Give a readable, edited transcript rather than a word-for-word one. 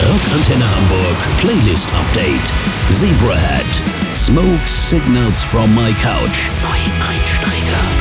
Rockantenne Hamburg Playlist Update. Zebrahead. Smoke Signals from my couch. Neueinsteiger.